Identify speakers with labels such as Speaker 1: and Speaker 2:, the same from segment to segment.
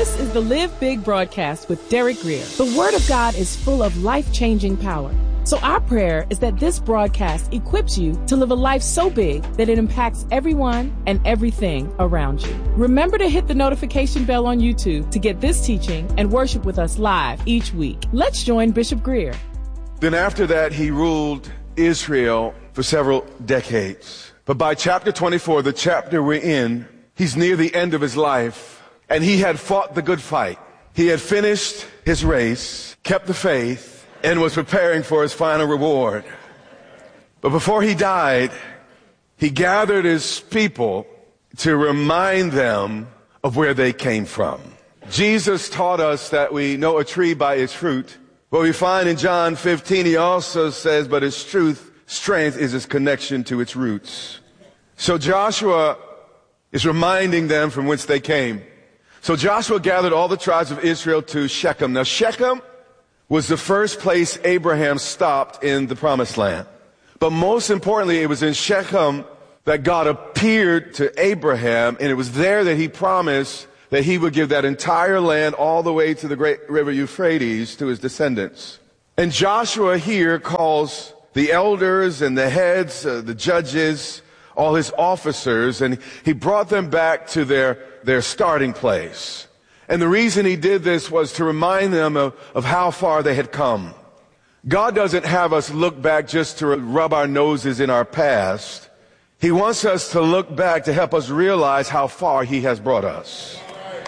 Speaker 1: This is the Live Big broadcast with Derek Grier. The Word of God is full of life-changing power. So our prayer is that this broadcast equips you to live a life so big that it impacts everyone and everything around you. Remember to hit the notification bell on YouTube to get this teaching and worship with us live each week. Let's join Bishop Grier.
Speaker 2: Then after that, he ruled Israel for several decades. But by chapter 24, the chapter we're in, he's near the end of his life, and he had fought the good fight. He had finished his race, kept the faith, and was preparing for his final reward. But before he died, he gathered his people to remind them of where they came from. Jesus taught us that we know a tree by its fruit. But we find in John 15, he also says, but its strength is its connection to its roots. So Joshua is reminding them from whence they came. So Joshua gathered all the tribes of Israel to Shechem. Now Shechem was the first place Abraham stopped in the promised land. But most importantly, it was in Shechem that God appeared to Abraham, and it was there that he promised that he would give that entire land all the way to the great river Euphrates to his descendants. And Joshua here calls the elders and the heads, the judges, all his officers, and he brought them back to their starting place. And the reason he did this was to remind them of how far they had come. God doesn't have us look back just to rub our noses in our past. He wants us to look back to help us realize how far he has brought us.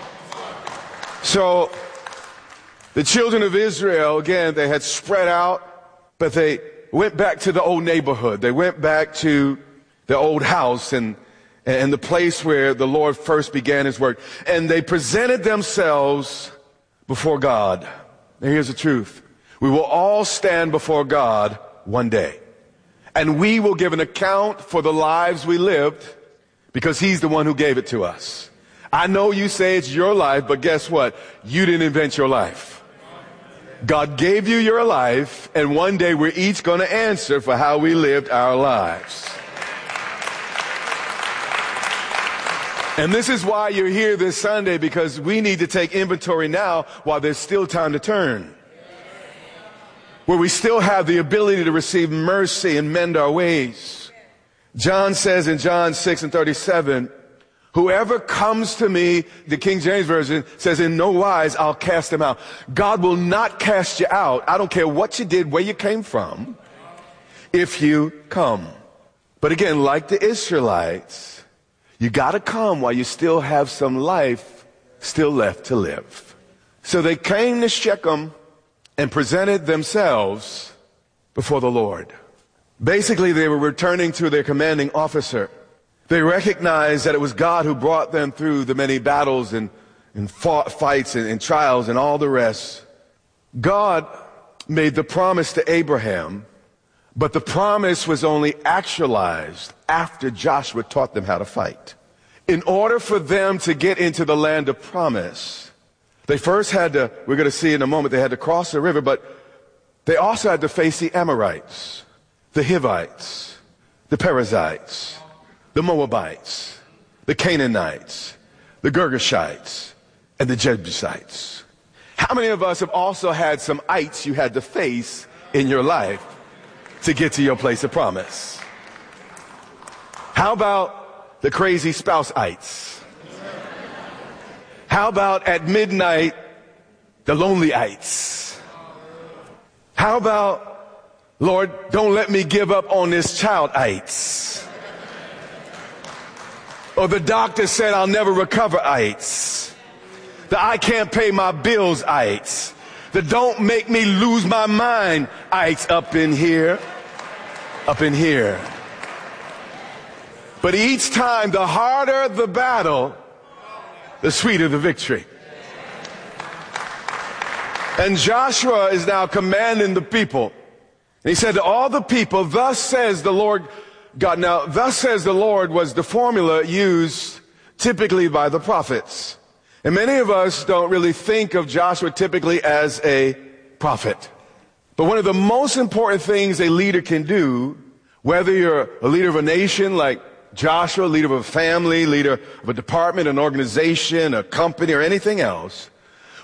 Speaker 2: So the children of Israel, again, they had spread out, but they went back to the old neighborhood. They went back to the old house and the place where the Lord first began his work. And they presented themselves before God. Now here's the truth. We will all stand before God one day. And we will give an account for the lives we lived because he's the one who gave it to us. I know you say it's your life, but guess what? You didn't invent your life. God gave you your life, and one day we're each going to answer for how we lived our lives. And this is why you're here this Sunday, because we need to take inventory now while there's still time to turn. Where we still have the ability to receive mercy and mend our ways. John says in John 6:37, whoever comes to me, the King James Version says, in no wise I'll cast him out. God will not cast you out. I don't care what you did, where you came from, if you come. But again, like the Israelites, you got to come while you still have some life still left to live. So they came to Shechem and presented themselves before the Lord. Basically, they were returning to their commanding officer. They recognized that it was God who brought them through the many battles and fights and trials and all the rest. God made the promise to Abraham, but the promise was only actualized after Joshua taught them how to fight. In order for them to get into the land of promise, they first had to, we're going to see in a moment, they had to cross the river, but they also had to face the Amorites, the Hivites, the Perizzites, the Moabites, the Canaanites, the Girgashites, and the Jebusites. How many of us have also had some ites you had to face in your life to get to your place of promise? How about the crazy spouse-ites? How about at midnight, the lonely-ites? How about, Lord, don't let me give up on this child-ites? Or the doctor said I'll never recover-ites? The I can't pay my bills-ites? The don't make me lose my mind-ites up in here? Up in here. But each time, the harder the battle, the sweeter the victory. And Joshua is now commanding the people. And he said to all the people, thus says the Lord God. Now, thus says the Lord was the formula used typically by the prophets. And many of us don't really think of Joshua typically as a prophet. But one of the most important things a leader can do, whether you're a leader of a nation like Joshua, leader of a family, leader of a department, an organization, a company, or anything else,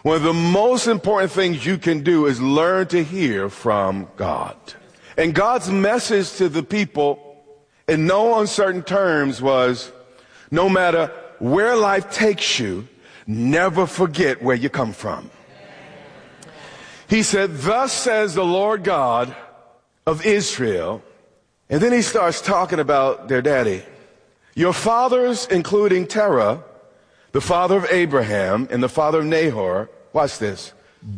Speaker 2: One of the most important things you can do is learn to hear from God. And God's message to the people in no uncertain terms was, no matter where life takes you, never forget where you come from. He said, thus says the Lord God of Israel. And then he starts talking about their daddy. Your fathers, including Terah, the father of Abraham and the father of Nahor, watch this,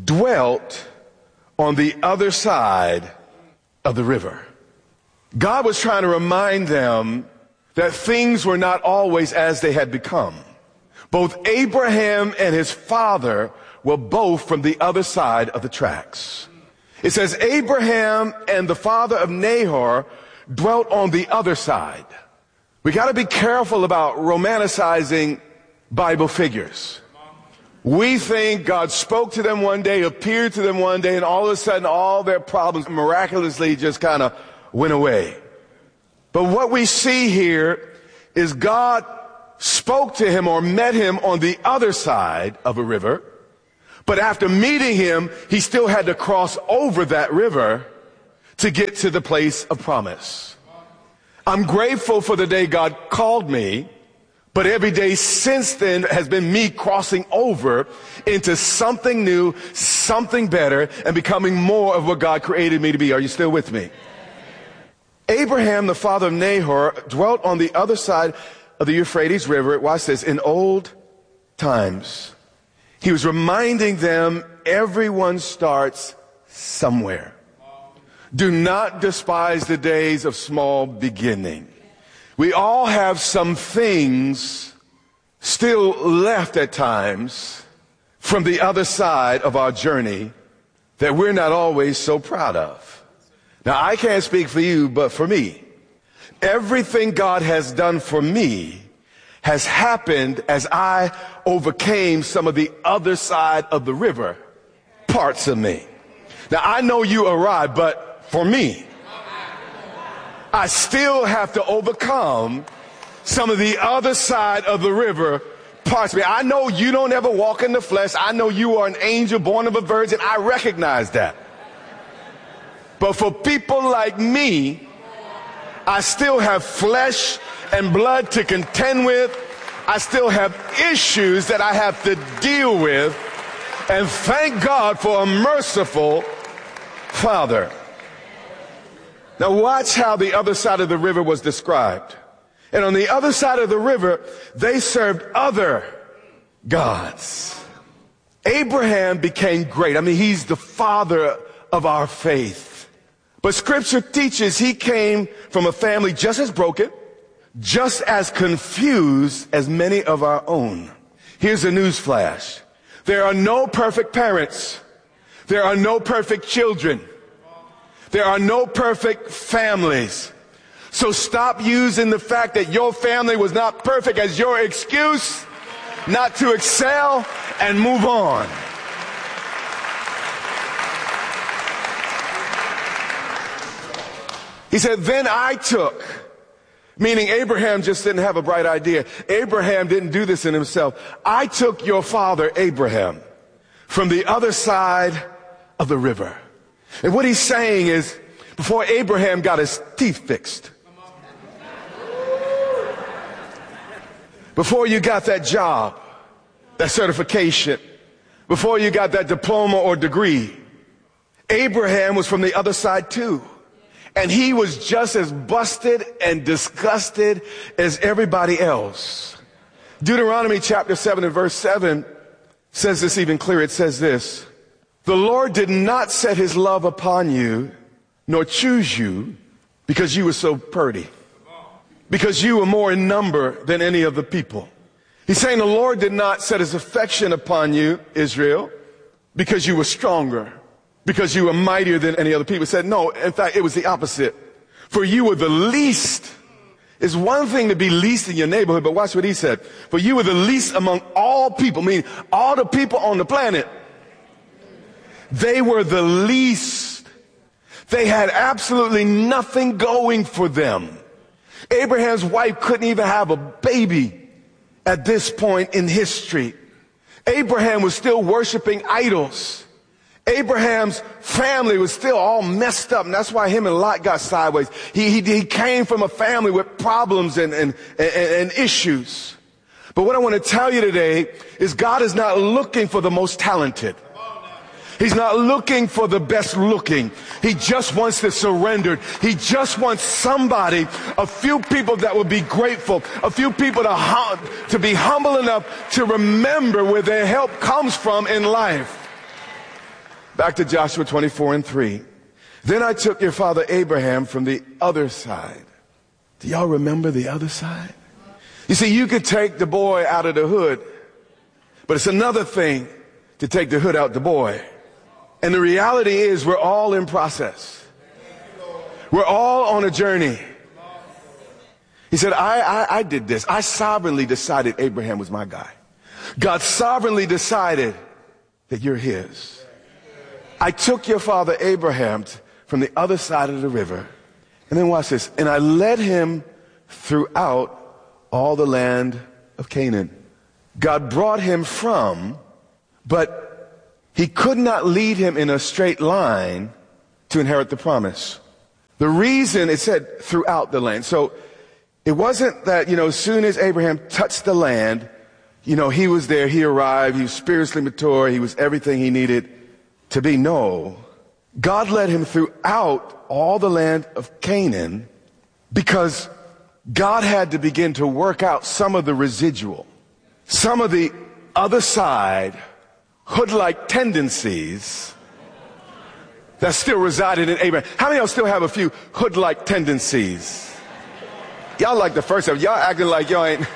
Speaker 2: dwelt on the other side of the river. God was trying to remind them that things were not always as they had become. Both Abraham and his father were both from the other side of the tracks. It says Abraham and the father of Nahor dwelt on the other side. We got to be careful about romanticizing Bible figures. We think God spoke to them one day, appeared to them one day, and all of a sudden all their problems miraculously just kind of went away. But what we see here is God spoke to him or met him on the other side of a river. But after meeting him, he still had to cross over that river to get to the place of promise. I'm grateful for the day God called me, but every day since then has been me crossing over into something new, something better, and becoming more of what God created me to be. Are you still with me? Abraham, the father of Nahor, dwelt on the other side of the Euphrates River. Watch this. In old times, he was reminding them everyone starts somewhere. Do not despise the days of small beginning. We all have some things still left at times from the other side of our journey that we're not always so proud of. Now, I can't speak for you, but for me, everything God has done for me has happened as I overcame some of the other side of the river, parts of me. Now, I know you arrived, but for me, I still have to overcome some of the other side of the river, parts of me. I know you don't ever walk in the flesh. I know you are an angel born of a virgin. I recognize that. But for people like me, I still have flesh and blood to contend with. I still have issues that I have to deal with. And thank God for a merciful Father. Now watch how the other side of the river was described. And on the other side of the river, they served other gods. Abraham became great. I mean, he's the father of our faith. But scripture teaches he came from a family just as broken, just as confused as many of our own. Here's a news flash. There are no perfect parents. There are no perfect children. There are no perfect families. So stop using the fact that your family was not perfect as your excuse not to excel and move on. He said, then I took, meaning Abraham just didn't have a bright idea. Abraham didn't do this in himself. I took your father, Abraham, from the other side of the river. And what he's saying is, before Abraham got his teeth fixed, before you got that job, that certification, before you got that diploma or degree, Abraham was from the other side too. And he was just as busted and disgusted as everybody else. Deuteronomy chapter 7 and verse 7 says this even clearer. It says this: the Lord did not set his love upon you, nor choose you, because you were so pretty, because you were more in number than any of the people. He's saying the Lord did not set his affection upon you, Israel, because you were stronger, because you were mightier than any other people. He said, no, in fact, it was the opposite. For you were the least. It's one thing to be least in your neighborhood, but watch what he said. For you were the least among all people, meaning all the people on the planet. They were the least. They had absolutely nothing going for them. Abraham's wife couldn't even have a baby at this point in history. Abraham was still worshiping idols. Abraham's family was still all messed up, and that's why him and Lot got sideways. He came from a family with problems and issues. But what I want to tell you today is God is not looking for the most talented. He's not looking for the best looking. He just wants the surrendered. He just wants somebody, a few people that will be grateful, a few people to be humble enough to remember where their help comes from in life. Back to Joshua 24:3. Then I took your father Abraham from the other side. Do y'all remember the other side? You see, you could take the boy out of the hood, but it's another thing to take the hood out the boy. And the reality is we're all in process. We're all on a journey. He said, I did this. I sovereignly decided Abraham was my guy. God sovereignly decided that you're his. I took your father Abraham from the other side of the river. And then watch this. And I led him throughout all the land of Canaan. God brought him from, but he could not lead him in a straight line to inherit the promise. The reason it said throughout the land. So it wasn't that, as soon as Abraham touched the land, he was there, he arrived, he was spiritually mature, he was everything he needed to be. No. God led him throughout all the land of Canaan because God had to begin to work out some of the residual, some of the other side hood-like tendencies that still resided in Abraham. How many of y'all still have a few hood-like tendencies? Y'all like the first one. Y'all acting like y'all ain't.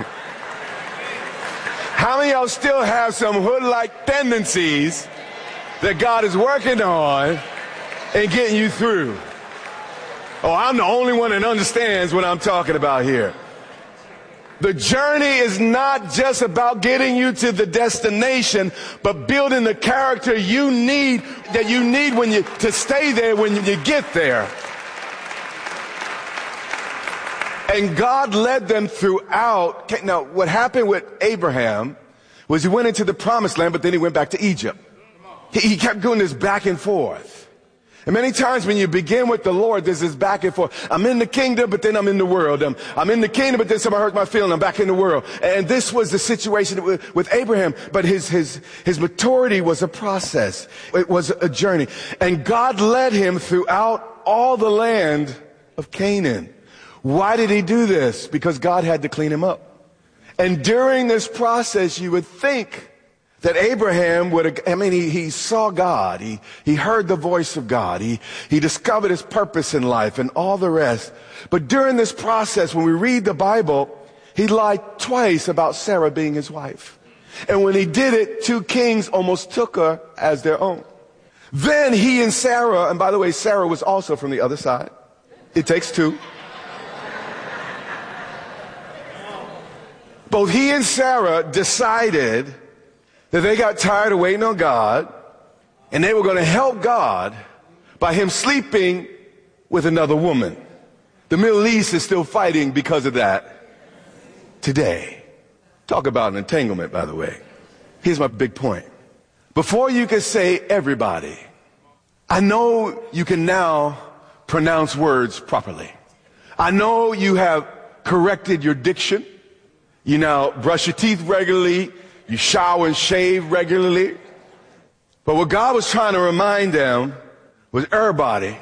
Speaker 2: How many of y'all still have some hood-like tendencies that God is working on and getting you through? Oh, I'm the only one that understands what I'm talking about here. The journey is not just about getting you to the destination, but building the character you need to stay there when you get there. And God led them throughout. Now, what happened with Abraham was he went into the promised land, but then he went back to Egypt. He kept doing this back and forth. And many times when you begin with the Lord, there's this back and forth. I'm in the kingdom, but then I'm in the world. I'm in the kingdom, but then somebody hurt my feeling. I'm back in the world. And this was the situation with Abraham. But his maturity was a process. It was a journey. And God led him throughout all the land of Canaan. Why did he do this? Because God had to clean him up. And during this process, you would think that Abraham he saw God. He heard the voice of God. He discovered his purpose in life and all the rest. But during this process, when we read the Bible, he lied twice about Sarah being his wife. And when he did it, 2 kings almost took her as their own. Then he and Sarah, and by the way, Sarah was also from the other side. It takes 2. Both he and Sarah decided that they got tired of waiting on God, and they were going to help God by him sleeping with another woman. The Middle East is still fighting because of that today. Talk about an entanglement, by the way. Here's my big point. Before you can say everybody, I know you can now pronounce words properly. I know you have corrected your diction. You now brush your teeth regularly. You shower and shave regularly. But what God was trying to remind them was everybody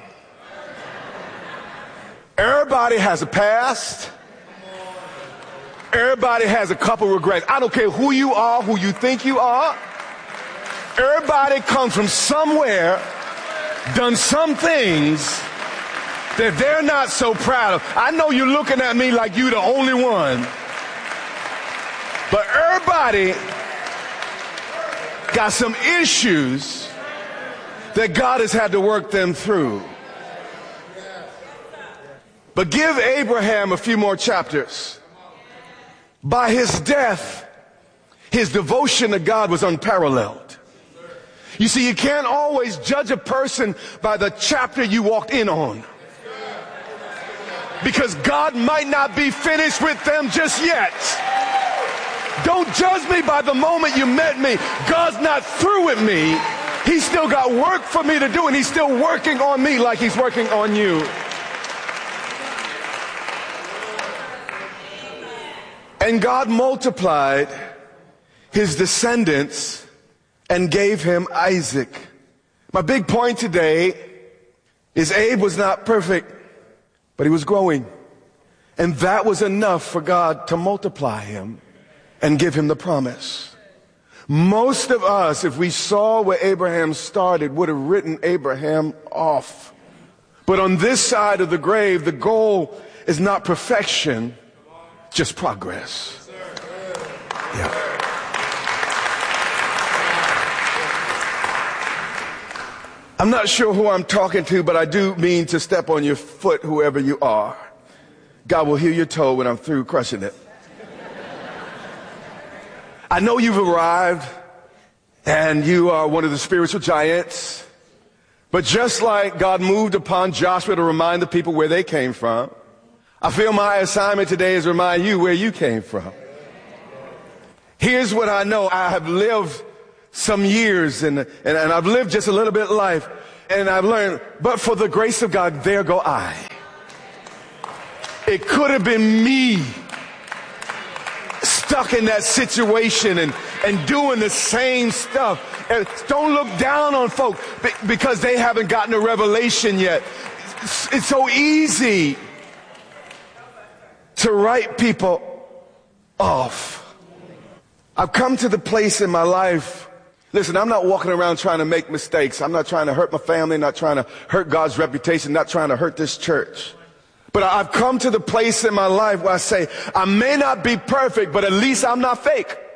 Speaker 2: has a past. Everybody has a couple regrets. I don't care who you are, who you think you are. Everybody comes from somewhere, done some things that they're not so proud of. I know you're looking at me like you're the only one. But everybody got some issues that God has had to work them through. But give Abraham a few more chapters. By his death, his devotion to God was unparalleled. You see, you can't always judge a person by the chapter you walked in on. Because God might not be finished with them just yet. Don't judge me by the moment you met me. God's not through with me. He's still got work for me to do, and he's still working on me like he's working on you. And God multiplied his descendants and gave him Isaac. My big point today is Abe was not perfect, but he was growing. And that was enough for God to multiply him and give him the promise. Most of us, if we saw where Abraham started, would have written Abraham off. But on this side of the grave, the goal is not perfection, just progress. Yeah. I'm not sure who I'm talking to, but I do mean to step on your foot, whoever you are. God will heal your toe when I'm through crushing it. I know you've arrived and you are one of the spiritual giants, but just like God moved upon Joshua to remind the people where they came from, I feel my assignment today is to remind you where you came from. Here's what I know. I have lived some years and I've lived just a little bit of life, and I've learned, but for the grace of God, there go I. It could have been me stuck in that situation and doing the same stuff. And don't look down on folk because they haven't gotten a revelation yet. It's so easy to write people off. I've come to the place in my life. Listen, I'm not walking around trying to make mistakes. I'm not trying to hurt my family, not trying to hurt God's reputation, not trying to hurt this church. But I've come to the place in my life where I say, I may not be perfect, but at least I'm not fake.